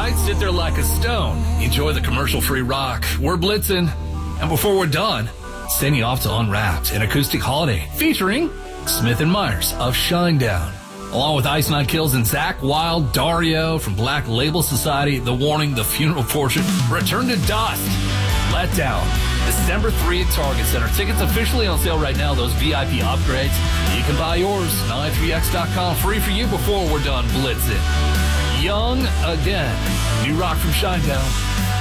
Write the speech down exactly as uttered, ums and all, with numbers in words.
night, sit there like a stone. Enjoy the commercial-free rock. We're blitzing. And before we're done, send you off to Unwrapped, an acoustic holiday featuring Smith and Myers of Shinedown. Along with Ice Nine Kills and Zach Wild, Dario from Black Label Society, The Warning, The Funeral Portrait, Return to Dust, Let Down. December third at Target Center. Tickets officially on sale right now, those V I P upgrades. You can buy yours, nine three x dot com, free for you before we're done blitzing. Young Again, new rock from Shinedown.